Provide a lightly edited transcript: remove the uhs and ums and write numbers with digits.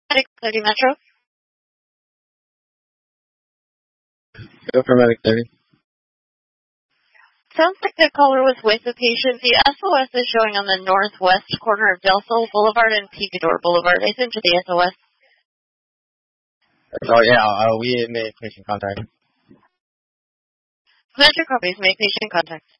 Medic 30 Metro. Go for Medic 30. Sounds like the caller was with the patient. The SOS is showing on the northwest corner of Del Sol Boulevard and Picador Boulevard. I sent you the SOS. Oh, yeah, we made patient contact. Metro copies, make patient contact.